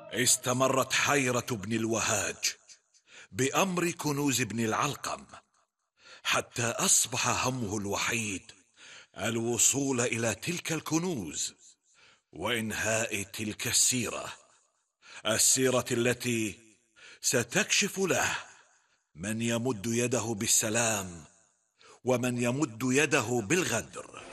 استمرت حيرة بن الوهاج بأمر كنوز بن العلقم حتى أصبح همه الوحيد الوصول إلى تلك الكنوز وإنهاء تلك السيرة التي ستكشف له من يمد يده بالسلام ومن يمد يده بالغدر.